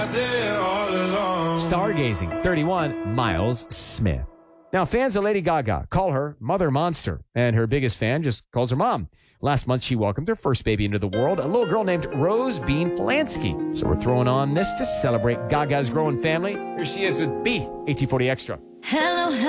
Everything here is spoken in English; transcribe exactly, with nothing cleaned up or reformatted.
Stargazing, thirty-one, Miles Smith. Now, fans of Lady Gaga call her Mother Monster, and her biggest fan just calls her Mom. Last month, she welcomed her first baby into the world, a little girl named Rose Bean Polanski. So we're throwing on this to celebrate Gaga's growing family. Here she is with B, eighteen forty Extra. Hello, hello.